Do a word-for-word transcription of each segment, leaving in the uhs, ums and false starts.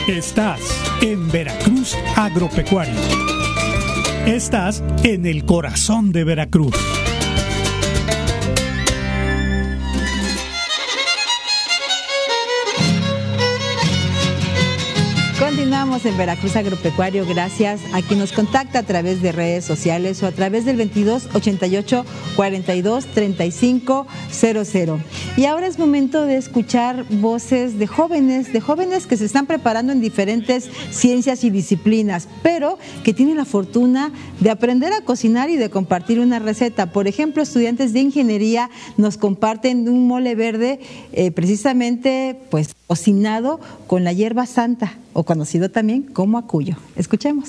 Estás en Veracruz Agropecuario. Estás en el corazón de Veracruz. Continuamos en Veracruz Agropecuario, gracias a quien nos contacta a través de redes sociales o a través del veintidós ochenta y ocho cuarenta y dos treinta y cinco cero cero. Y ahora es momento de escuchar voces de jóvenes, de jóvenes que se están preparando en diferentes ciencias y disciplinas, pero que tienen la fortuna de aprender a cocinar y de compartir una receta. Por ejemplo, estudiantes de ingeniería nos comparten un mole verde eh, precisamente pues cocinado con la hierba santa, o conocido también como acuyo. Escuchemos.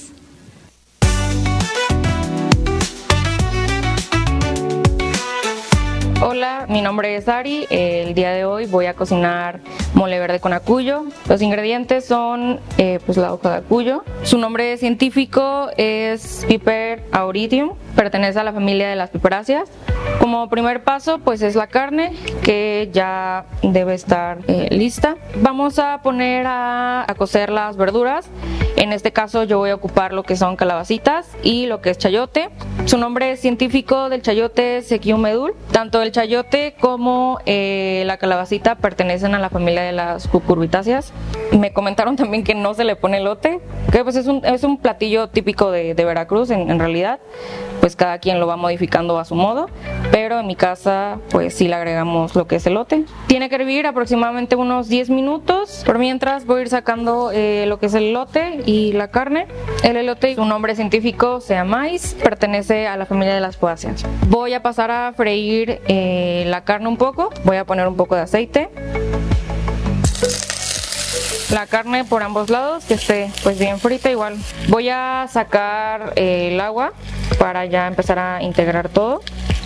Hola, mi nombre es Ari. El día de hoy voy a cocinar mole verde con acuyo. Los ingredientes son eh, pues la hoja de acuyo. Su nombre científico es Piper aurantium. Pertenece a la familia de las piperáceas. Como primer paso, pues es la carne, que ya debe estar eh, lista. Vamos a poner a, a cocer las verduras. En este caso yo voy a ocupar lo que son calabacitas y lo que es chayote. Su nombre científico del chayote es Sequium medul. Tanto el chayote como eh, la calabacita pertenecen a la familia de las cucurbitáceas. Me comentaron también que no se le pone elote, que pues es un, es un platillo típico de, de Veracruz en, en realidad. Pues cada quien lo va modificando a su modo, pero en mi casa pues sí le agregamos lo que es elote. Tiene que hervir aproximadamente unos diez minutos. Por mientras voy a ir sacando eh, lo que es el elote y la carne. El elote, su nombre científico se llama maíz, pertenece a la familia de las poáceas. Voy a pasar a freír eh, la carne un poco. Voy a poner un poco de aceite. La carne por ambos lados, que esté pues bien frita igual. Voy a sacar eh, el agua para ya empezar a integrar todo.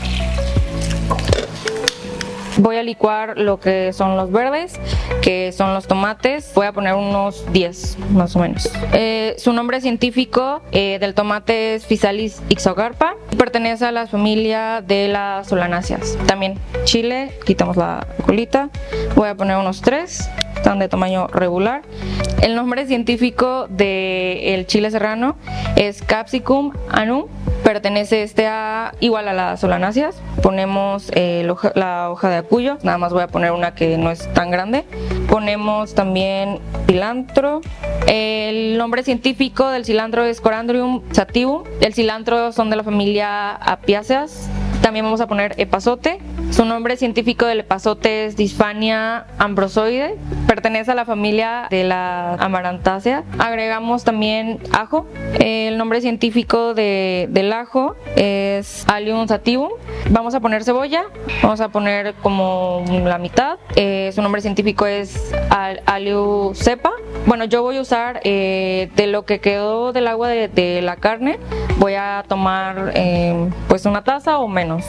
Voy a licuar lo que son los verdes, que son los tomates. Voy a poner unos diez más o menos. Eh, su nombre científico eh, del tomate es Physalis ixocarpa. Pertenece a la familia de las solanáceas. También chile, quitamos la colita. Voy a poner unos tres. Están de tamaño regular. El nombre científico del chile serrano es Capsicum annum. Pertenece este a igual a las solanáceas. Ponemos eh, la, hoja, la hoja de acuyo. Nada más voy a poner una que no es tan grande. Ponemos también cilantro. El nombre científico del cilantro es Corandrium sativum. El cilantro son de la familia Apiáceas. También vamos a poner epazote. Su nombre científico del epazote es Dysphania ambrosoide. Pertenece a la familia de la amarantácea. Agregamos también ajo. El nombre científico de, del ajo es Allium sativum. Vamos a poner cebolla. Vamos a poner como la mitad. Eh, su nombre científico es Allium cepa. Bueno, yo voy a usar eh, de lo que quedó del agua de, de la carne. Voy a tomar eh, pues una taza o menos.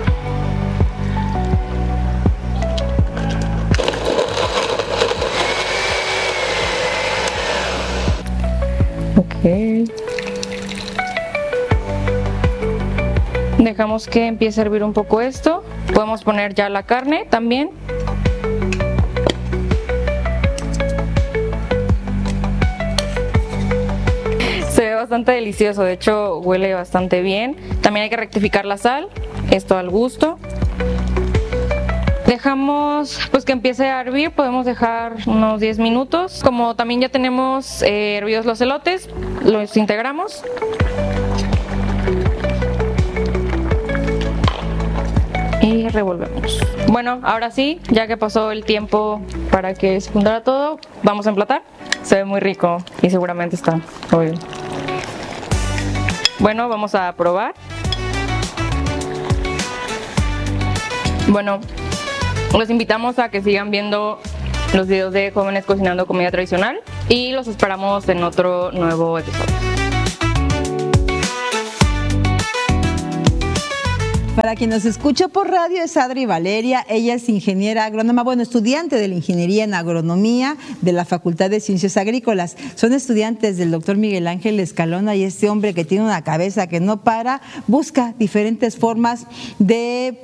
Ok. Dejamos que empiece a hervir un poco esto. Podemos poner ya la carne también. Se ve bastante delicioso, de hecho huele bastante bien. También hay que rectificar la sal, esto al gusto. Dejamos pues que empiece a hervir, podemos dejar unos diez minutos. Como también ya tenemos eh, hervidos los elotes, los integramos. Y revolvemos. Bueno, ahora sí, ya que pasó el tiempo para que se juntara todo, vamos a emplatar. Se ve muy rico y seguramente está muy bien. Bueno, vamos a probar. Bueno, los invitamos a que sigan viendo los videos de Jóvenes Cocinando Comida Tradicional y los esperamos en otro nuevo episodio. Para quien nos escucha por radio es Adri Valeria, ella es ingeniera agrónoma, bueno, estudiante de la ingeniería en agronomía de la Facultad de Ciencias Agrícolas. Son estudiantes del doctor Miguel Ángel Escalona y este hombre que tiene una cabeza que no para, busca diferentes formas de, pues,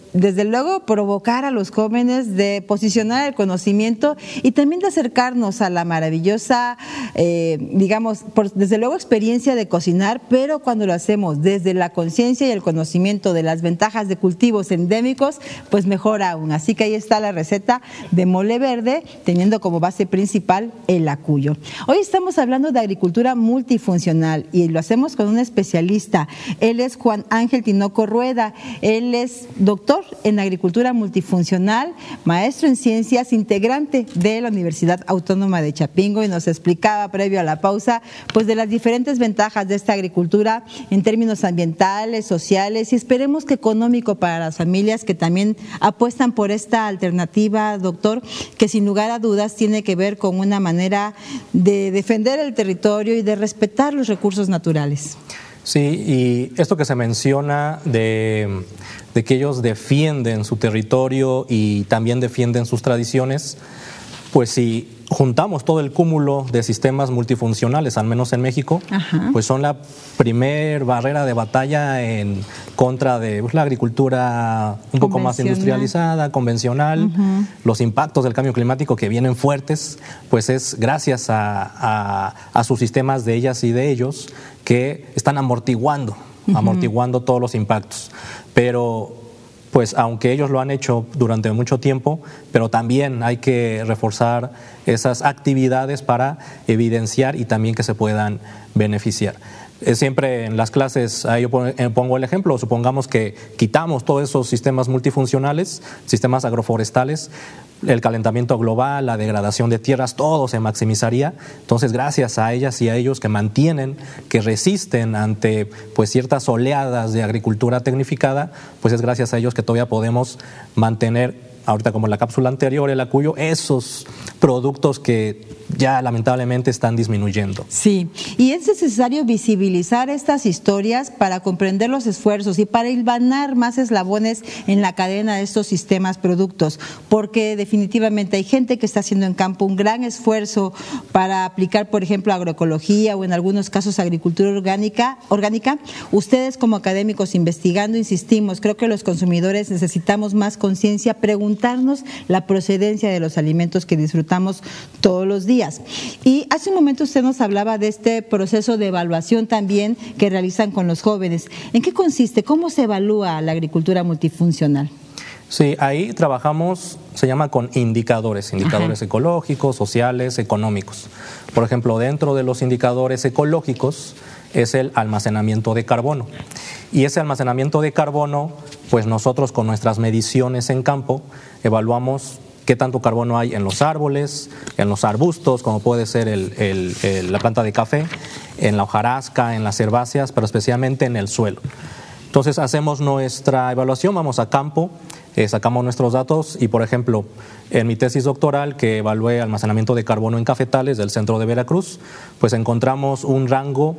desde luego provocar a los jóvenes, de posicionar el conocimiento y también de acercarnos a la maravillosa, eh, digamos, por, desde luego experiencia de cocinar, pero cuando lo hacemos desde la conciencia y el conocimiento de las ventajas de cultivos endémicos, pues mejor aún. Así que ahí está la receta de mole verde, teniendo como base principal el acuyo. Hoy estamos hablando de agricultura multifuncional y lo hacemos con un especialista. Él es Juan Ángel Tinoco Rueda. Él es doctor en agricultura multifuncional, maestro en ciencias, integrante de la Universidad Autónoma de Chapingo, y nos explicaba previo a la pausa pues de las diferentes ventajas de esta agricultura en términos ambientales, sociales y esperemos que económico para las familias que también apuestan por esta alternativa, doctor, que sin lugar a dudas tiene que ver con una manera de defender el territorio y de respetar los recursos naturales. Sí, y esto que se menciona de, de que ellos defienden su territorio y también defienden sus tradiciones, pues si juntamos todo el cúmulo de sistemas multifuncionales, al menos en México, Ajá. pues son la primer barrera de batalla en contra de pues, la agricultura un poco más industrializada, convencional. Uh-huh. Los impactos del cambio climático que vienen fuertes, pues es gracias a, a, a sus sistemas de ellas y de ellos que están amortiguando, uh-huh. amortiguando todos los impactos. Pero pues aunque ellos lo han hecho durante mucho tiempo, pero también hay que reforzar esas actividades para evidenciar y también que se puedan beneficiar. Siempre en las clases, ahí yo pongo el ejemplo, supongamos que quitamos todos esos sistemas multifuncionales, sistemas agroforestales, el calentamiento global, la degradación de tierras, todo se maximizaría. Entonces, gracias a ellas y a ellos que mantienen, que resisten ante pues ciertas oleadas de agricultura tecnificada, pues es gracias a ellos que todavía podemos mantener, ahorita como en la cápsula anterior, el acuyo, esos productos que ya lamentablemente están disminuyendo. Sí, y es necesario visibilizar estas historias para comprender los esfuerzos y para hilvanar más eslabones en la cadena de estos sistemas productos, porque definitivamente hay gente que está haciendo en campo un gran esfuerzo para aplicar, por ejemplo, agroecología o en algunos casos agricultura orgánica. orgánica. Ustedes como académicos investigando, insistimos, creo que los consumidores necesitamos más conciencia, preguntarnos la procedencia de los alimentos que disfrutamos todos los días. Y hace un momento usted nos hablaba de este proceso de evaluación también que realizan con los jóvenes. ¿En qué consiste? ¿Cómo se evalúa la agricultura multifuncional? Sí, ahí trabajamos, se llama con indicadores, indicadores Ajá. ecológicos, sociales, económicos. Por ejemplo, dentro de los indicadores ecológicos es el almacenamiento de carbono. Y ese almacenamiento de carbono, pues nosotros con nuestras mediciones en campo evaluamos qué tanto carbono hay en los árboles, en los arbustos, como puede ser el, el, el, la planta de café, en la hojarasca, en las herbáceas, pero especialmente en el suelo. Entonces hacemos nuestra evaluación, vamos a campo, eh, sacamos nuestros datos y, por ejemplo, en mi tesis doctoral que evalué almacenamiento de carbono en cafetales del centro de Veracruz, pues encontramos un rango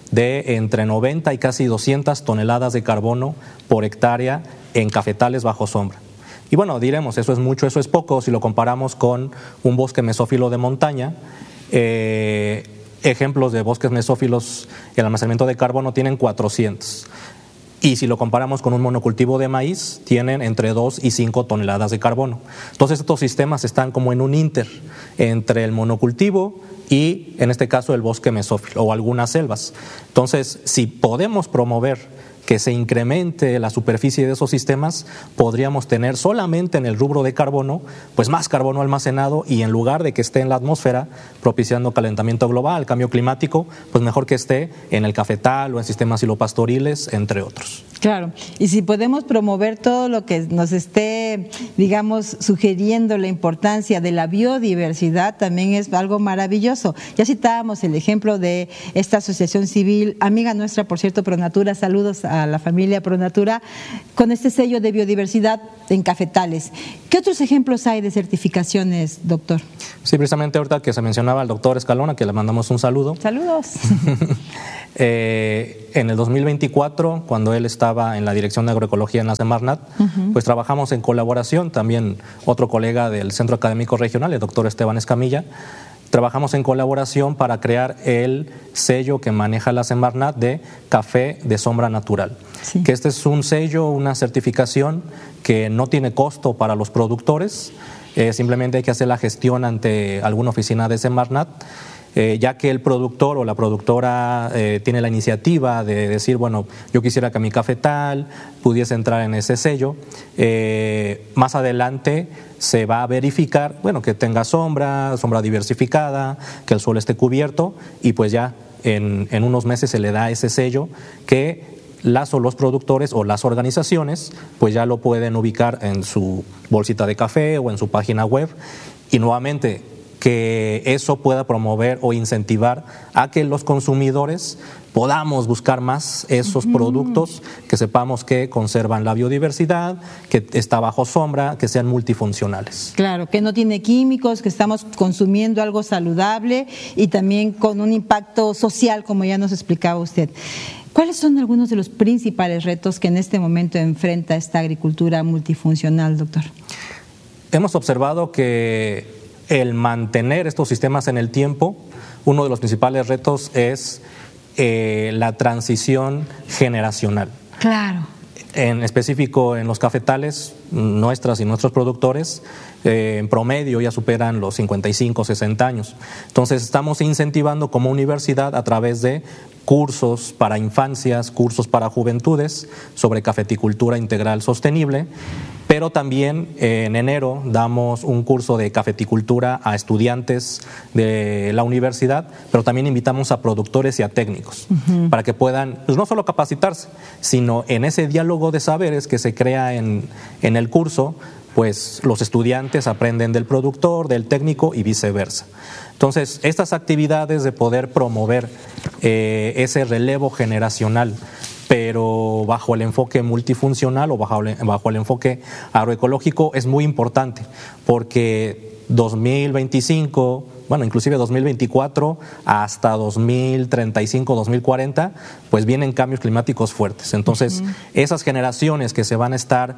de entre noventa y casi doscientas toneladas de carbono por hectárea en cafetales bajo sombra. Y bueno, diremos, eso es mucho, eso es poco, si lo comparamos con un bosque mesófilo de montaña. Eh, ejemplos de bosques mesófilos, el almacenamiento de carbono tienen cuatrocientos. Y si lo comparamos con un monocultivo de maíz, tienen entre dos y cinco toneladas de carbono. Entonces estos sistemas están como en un inter entre el monocultivo y, en este caso, el bosque mesófilo o algunas selvas. Entonces, si podemos promover que se incremente la superficie de esos sistemas, podríamos tener solamente en el rubro de carbono, pues más carbono almacenado y en lugar de que esté en la atmósfera propiciando calentamiento global, cambio climático, pues mejor que esté en el cafetal o en sistemas silvopastoriles, entre otros. Claro, y si podemos promover todo lo que nos esté, digamos, sugiriendo la importancia de la biodiversidad, también es algo maravilloso. Ya citábamos el ejemplo de esta asociación civil, amiga nuestra, por cierto, Pronatura, saludos a la familia Pronatura, con este sello de biodiversidad en cafetales. ¿Qué otros ejemplos hay de certificaciones, doctor? Sí, precisamente ahorita que se mencionaba al doctor Escalona, que le mandamos un saludo. Saludos. eh, en el dos mil veinticuatro, cuando él estaba en la Dirección de Agroecología en la Semarnat, uh-huh. pues trabajamos en colaboración, también otro colega del Centro Académico Regional, el doctor Esteban Escamilla, trabajamos en colaboración para crear el sello que maneja la Semarnat de café de sombra natural. Sí. Que este es un sello, una certificación que no tiene costo para los productores, eh, simplemente hay que hacer la gestión ante alguna oficina de Semarnat. Eh, ya que el productor o la productora eh, tiene la iniciativa de decir, bueno, yo quisiera que mi cafetal pudiese entrar en ese sello, eh, más adelante se va a verificar, bueno, que tenga sombra, sombra diversificada, que el suelo esté cubierto, y pues ya en, en unos meses se le da ese sello que las o los productores o las organizaciones pues ya lo pueden ubicar en su bolsita de café o en su página web, y nuevamente que eso pueda promover o incentivar a que los consumidores podamos buscar más esos uh-huh. productos, que sepamos que conservan la biodiversidad, que está bajo sombra, que sean multifuncionales. Claro, que no tiene químicos, que estamos consumiendo algo saludable y también con un impacto social, como ya nos explicaba usted. ¿Cuáles son algunos de los principales retos que en este momento enfrenta esta agricultura multifuncional, doctor? Hemos observado que el mantener estos sistemas en el tiempo, uno de los principales retos es eh, la transición generacional. Claro. En específico en los cafetales, nuestras y nuestros productores, eh, en promedio ya superan los cincuenta y cinco, sesenta años. Entonces estamos incentivando como universidad a través de cursos para infancias, cursos para juventudes sobre cafeticultura integral sostenible, pero también eh, en enero damos un curso de cafeticultura a estudiantes de la universidad, pero también invitamos a productores y a técnicos uh-huh. para que puedan, pues, no solo capacitarse, sino en ese diálogo de saberes que se crea en, en el curso, pues los estudiantes aprenden del productor, del técnico y viceversa. Entonces, estas actividades de poder promover eh, ese relevo generacional, pero bajo el enfoque multifuncional o bajo el, bajo el enfoque agroecológico, es muy importante, porque dos mil veinticinco, bueno, inclusive dos mil veinticuatro hasta dos mil treinta y cinco, dos mil cuarenta, pues vienen cambios climáticos fuertes. Entonces, uh-huh. esas generaciones que se van a estar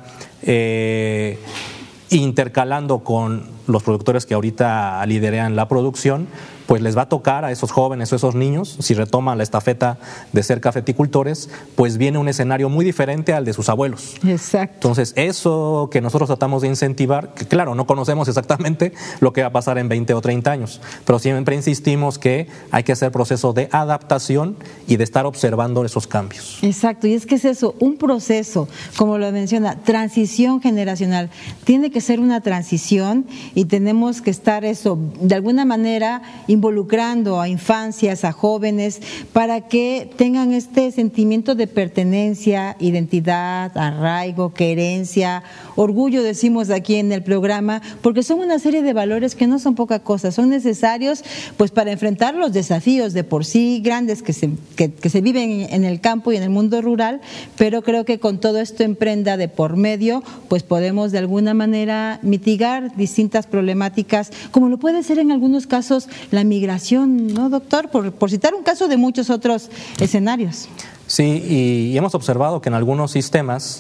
eh, intercalando con los productores que ahorita lideran la producción, pues les va a tocar a esos jóvenes o esos niños, si retoman la estafeta de ser cafeticultores, pues viene un escenario muy diferente al de sus abuelos. Exacto. Entonces, eso que nosotros tratamos de incentivar, que claro, no conocemos exactamente lo que va a pasar en veinte o treinta años, pero siempre insistimos que hay que hacer proceso de adaptación y de estar observando esos cambios. Exacto, y es que es eso, un proceso, como lo menciona, transición generacional. Tiene que ser una transición y tenemos que estar eso, de alguna manera, involucrando a infancias, a jóvenes, para que tengan este sentimiento de pertenencia, identidad, arraigo, querencia, orgullo, decimos aquí en el programa, porque son una serie de valores que no son poca cosa, son necesarios pues para enfrentar los desafíos de por sí grandes que se, que, que se viven en el campo y en el mundo rural, pero creo que con todo esto en prenda de por medio, pues podemos de alguna manera mitigar distintas problemáticas, como lo puede ser en algunos casos la migración, ¿no, doctor? Por, por citar un caso de muchos otros escenarios. Sí, y, y hemos observado que en algunos sistemas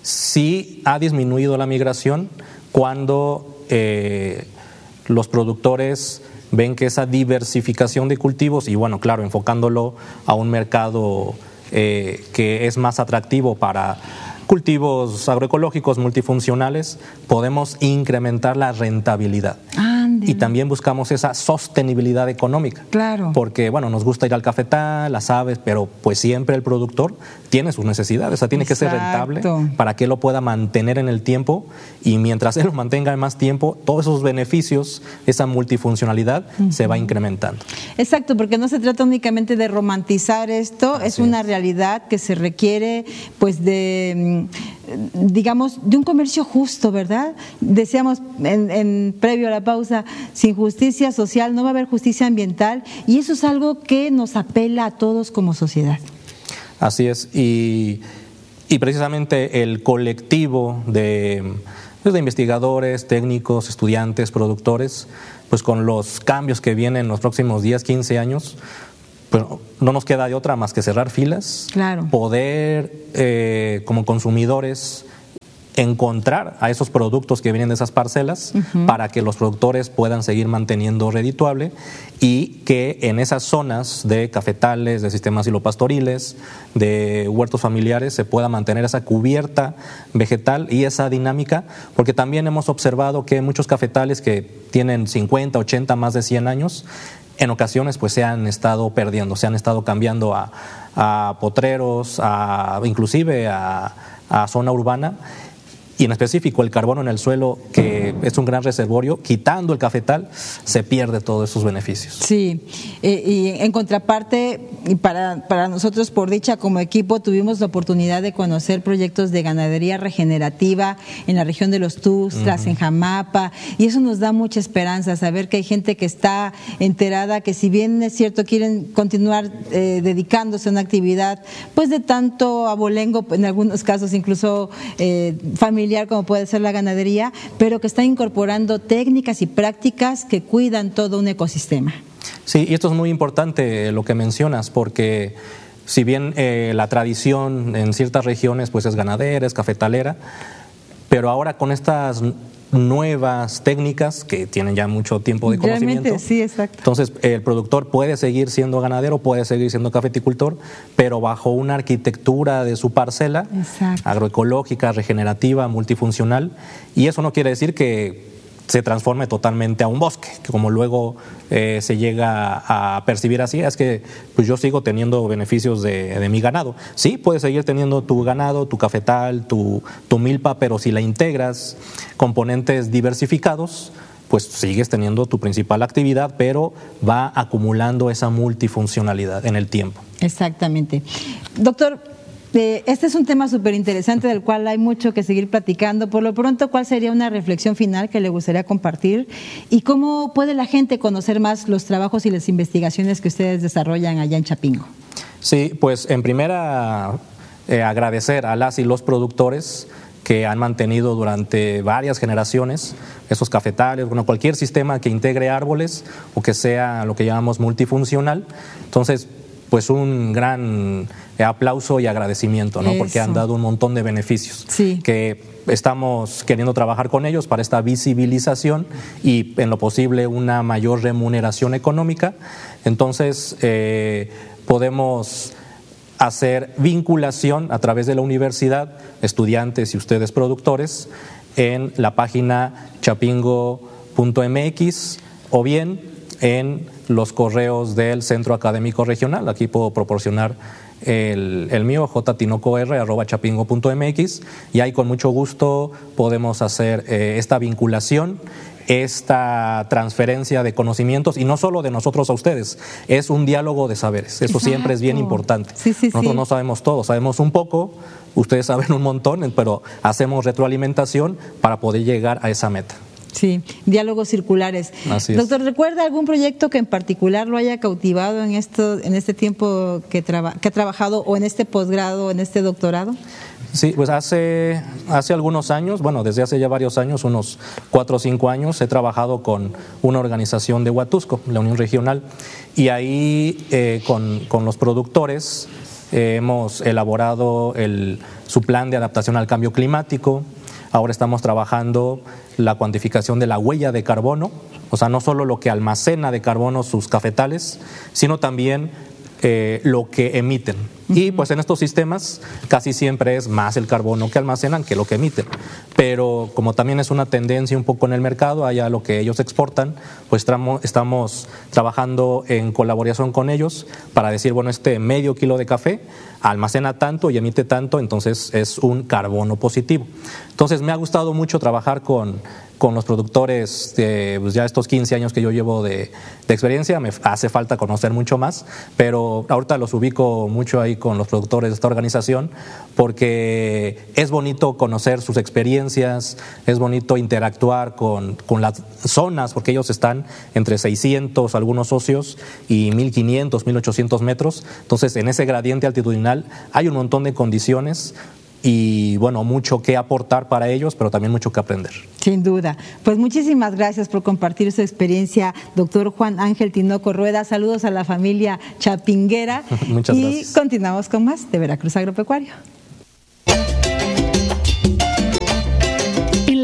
sí ha disminuido la migración cuando eh, los productores ven que esa diversificación de cultivos, y bueno, claro, enfocándolo a un mercado eh, que es más atractivo para cultivos agroecológicos multifuncionales, podemos incrementar la rentabilidad. Ande. Y también buscamos esa sostenibilidad económica. Claro. Porque, bueno, nos gusta ir al cafetal, las aves, pero pues siempre el productor tiene sus necesidades, o sea, tiene Exacto. que ser rentable para que él lo pueda mantener en el tiempo, y mientras él lo mantenga en más tiempo, todos esos beneficios, esa multifuncionalidad uh-huh. se va incrementando. Exacto, porque no se trata únicamente de romantizar esto, Así es una es. realidad que se requiere pues de, digamos, de un comercio justo, ¿verdad? Decíamos en, en previo a la pausa, sin justicia social no va a haber justicia ambiental, y eso es algo que nos apela a todos como sociedad. Así es, y, y precisamente el colectivo de, pues de investigadores, técnicos, estudiantes, productores, pues con los cambios que vienen en los próximos diez, quince años, pues no nos queda de otra más que cerrar filas, claro. poder eh, como consumidores encontrar a esos productos que vienen de esas parcelas uh-huh. para que los productores puedan seguir manteniendo redituable y que en esas zonas de cafetales, de sistemas silopastoriles, de huertos familiares se pueda mantener esa cubierta vegetal y esa dinámica, porque también hemos observado que muchos cafetales que tienen cincuenta, ochenta, más de cien años, en ocasiones pues se han estado perdiendo, se han estado cambiando a, a potreros, a, inclusive a, a zona urbana. Y en específico el carbono en el suelo, que es un gran reservorio, quitando el cafetal, se pierde todos esos beneficios. Sí, eh, y en contraparte, y para, para nosotros por dicha como equipo, tuvimos la oportunidad de conocer proyectos de ganadería regenerativa en la región de los Tuxtlas, uh-huh. en Jamapa, y eso nos da mucha esperanza, saber que hay gente que está enterada, que si bien es cierto quieren continuar eh, dedicándose a una actividad pues de tanto abolengo, en algunos casos incluso eh, familiar, como puede ser la ganadería, pero que está incorporando técnicas y prácticas que cuidan todo un ecosistema. Sí, y esto es muy importante lo que mencionas, porque si bien eh, la tradición en ciertas regiones pues es ganadera, es cafetalera, pero ahora con estas nuevas técnicas que tienen ya mucho tiempo de conocimiento. Realmente, sí, exacto. Entonces, el productor puede seguir siendo ganadero, puede seguir siendo cafeticultor, pero bajo una arquitectura de su parcela, exacto. agroecológica, regenerativa, multifuncional, y eso no quiere decir que se transforme totalmente a un bosque, que como luego eh, se llega a percibir así, es que pues yo sigo teniendo beneficios de, de mi ganado. Sí, puedes seguir teniendo tu ganado, tu cafetal, tu, tu milpa, pero si la integras componentes diversificados, pues sigues teniendo tu principal actividad, pero va acumulando esa multifuncionalidad en el tiempo. Exactamente. Doctor, este es un tema súper interesante del cual hay mucho que seguir platicando. Por lo pronto, ¿cuál sería una reflexión final que le gustaría compartir? ¿Y cómo puede la gente conocer más los trabajos y las investigaciones que ustedes desarrollan allá en Chapingo? Sí, pues en primera, eh, agradecer a las y los productores que han mantenido durante varias generaciones esos cafetales, bueno, cualquier sistema que integre árboles o que sea lo que llamamos multifuncional. Entonces, pues un gran aplauso y agradecimiento, ¿no? Porque han dado un montón de beneficios. Sí. Que estamos queriendo trabajar con ellos para esta visibilización y, en lo posible, una mayor remuneración económica. Entonces, eh, podemos hacer vinculación a través de la universidad, estudiantes y ustedes productores, en la página chapingo punto m x o bien en los correos del Centro Académico Regional. Aquí puedo proporcionar el, el mío, jtinocor arroba chapingo punto m x, y ahí con mucho gusto podemos hacer eh, esta vinculación, esta transferencia de conocimientos, y no solo de nosotros a ustedes, es un diálogo de saberes. Eso Exacto. siempre es bien importante. Sí, sí, nosotros sí. no sabemos todo, sabemos un poco, ustedes saben un montón, pero hacemos retroalimentación para poder llegar a esa meta. Sí, diálogos circulares. Así es. Doctor, ¿recuerda algún proyecto que en particular lo haya cautivado en esto, en este tiempo que, traba, que ha trabajado, o en este posgrado, en este doctorado? Sí, pues hace, hace algunos años, bueno, desde hace ya varios años, unos cuatro o cinco años, he trabajado con una organización de Huatusco, la Unión Regional, y ahí eh, con, con los productores eh, hemos elaborado el, su plan de adaptación al cambio climático. Ahora estamos trabajando la cuantificación de la huella de carbono, o sea, no solo lo que almacena de carbono sus cafetales, sino también eh, lo que emiten. Uh-huh. Y pues en estos sistemas casi siempre es más el carbono que almacenan que lo que emiten. Pero como también es una tendencia un poco en el mercado, allá lo que ellos exportan, pues estamos, estamos trabajando en colaboración con ellos para decir, bueno, este medio kilo de café almacena tanto y emite tanto, entonces es un carbono positivo. Entonces me ha gustado mucho trabajar con, con los productores de pues ya estos quince años que yo llevo de, de experiencia. Me hace falta conocer mucho más, pero ahorita los ubico mucho ahí con los productores de esta organización, porque es bonito conocer sus experiencias, es bonito interactuar con, con las zonas, porque ellos están entre seiscientos, algunos socios, y mil quinientos, mil ochocientos metros. Entonces, en ese gradiente altitudinal hay un montón de condiciones y, bueno, mucho que aportar para ellos, pero también mucho que aprender. Sin duda. Pues muchísimas gracias por compartir su experiencia, doctor Juan Ángel Tinoco Rueda. Saludos a la familia chapinguera. Muchas y gracias. Continuamos con más de Veracruz Agropecuario.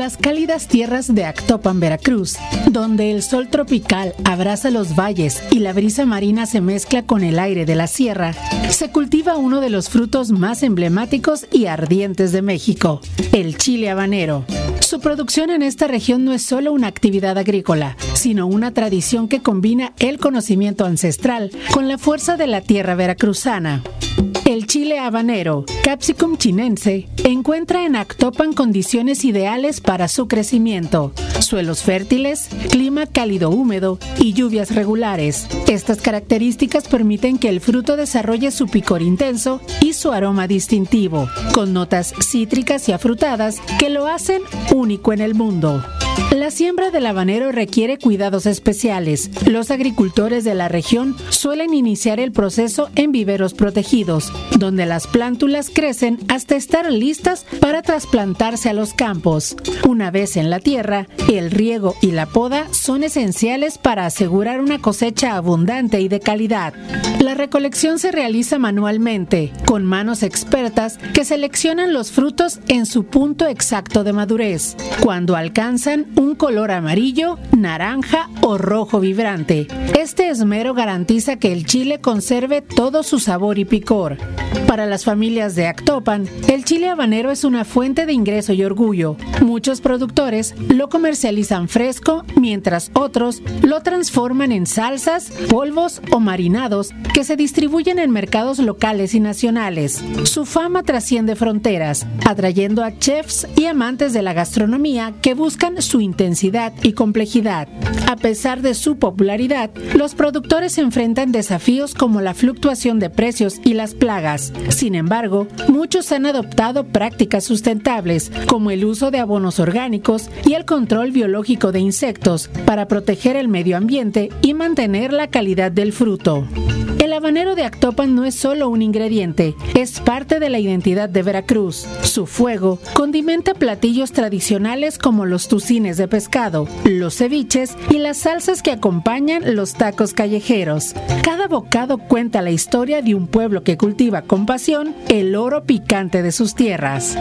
las cálidas tierras de Actopan, Veracruz, donde el sol tropical abraza los valles y la brisa marina se mezcla con el aire de la sierra, se cultiva uno de los frutos más emblemáticos y ardientes de México, el chile habanero. Su producción en esta región no es solo una actividad agrícola, sino una tradición que combina el conocimiento ancestral con la fuerza de la tierra veracruzana. El chile habanero, Capsicum chinense, encuentra en Actopan condiciones ideales para su crecimiento: suelos fértiles, clima cálido húmedo y lluvias regulares. Estas características permiten que el fruto desarrolle su picor intenso y su aroma distintivo, con notas cítricas y afrutadas que lo hacen único en el mundo. La siembra del habanero requiere cuidados especiales. Los agricultores de la región suelen iniciar el proceso en viveros protegidos, donde las plántulas crecen hasta estar listas para trasplantarse a los campos. Una vez en la tierra, el riego y la poda son esenciales para asegurar una cosecha abundante y de calidad. La recolección se realiza manualmente, con manos expertas que seleccionan los frutos en su punto exacto de madurez, cuando alcanzan un color amarillo, naranja o rojo vibrante. Este esmero garantiza que el chile conserve todo su sabor y picor. Para las familias de Actopan, el chile habanero es una fuente de ingreso y orgullo. Muchos productores lo comercializan fresco, mientras otros lo transforman en salsas, polvos o marinados que se distribuyen en mercados locales y nacionales. Su fama trasciende fronteras, atrayendo a chefs y amantes de la gastronomía que buscan su intensidad y complejidad. A pesar de su popularidad, los productores enfrentan desafíos como la fluctuación de precios y las plagas. Sin embargo, muchos han adoptado prácticas sustentables, como el uso de abonos orgánicos y el control biológico de insectos, para proteger el medio ambiente y mantener la calidad del fruto. El habanero de Actopan no es solo un ingrediente, es parte de la identidad de Veracruz. Su fuego condimenta platillos tradicionales como los tucines de pescado, los ceviches y las salsas que acompañan los tacos callejeros. Cada bocado cuenta la historia de un pueblo que cultiva con pasión el oro picante de sus tierras.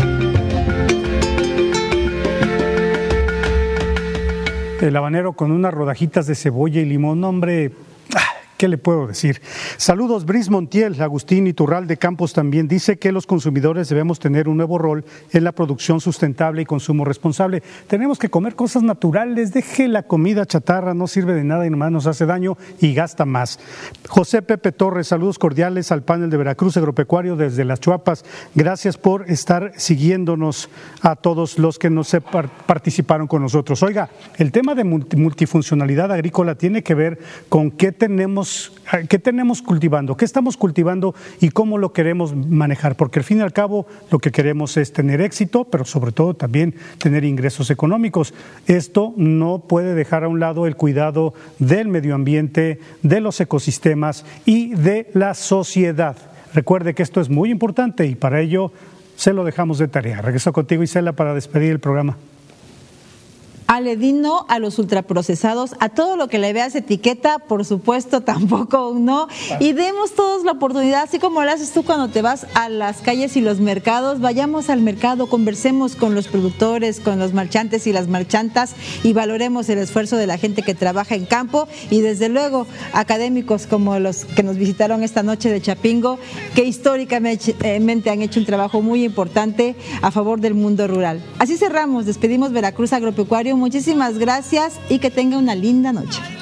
El habanero con unas rodajitas de cebolla y limón, hombre. ¿Qué le puedo decir? Saludos, Brice Montiel. Agustín Iturralde Campos también dice que los consumidores debemos tener un nuevo rol en la producción sustentable y consumo responsable. Tenemos que comer cosas naturales, deje la comida chatarra, no sirve de nada y nomás nos hace daño y gasta más. José Pepe Torres, saludos cordiales al panel de Veracruz Agropecuario desde Las Chuapas. Gracias por estar siguiéndonos a todos los que nos participaron con nosotros. Oiga, el tema de multifuncionalidad agrícola tiene que ver con qué tenemos ¿Qué tenemos cultivando? ¿Qué estamos cultivando y cómo lo queremos manejar? Porque al fin y al cabo lo que queremos es tener éxito, pero sobre todo también tener ingresos económicos. Esto no puede dejar a un lado el cuidado del medio ambiente, de los ecosistemas y de la sociedad. Recuerde que esto es muy importante y para ello se lo dejamos de tarea. Regreso contigo, Isela, para despedir el programa. Aledino a los ultraprocesados, a todo lo que le veas etiqueta, por supuesto, tampoco no. Y demos todos la oportunidad, así como lo haces tú cuando te vas a las calles y los mercados, vayamos al mercado, conversemos con los productores, con los marchantes y las marchantas y valoremos el esfuerzo de la gente que trabaja en campo y desde luego académicos como los que nos visitaron esta noche de Chapingo, que históricamente han hecho un trabajo muy importante a favor del mundo rural. Así cerramos, despedimos Veracruz Agropecuario. Muchísimas gracias y que tenga una linda noche.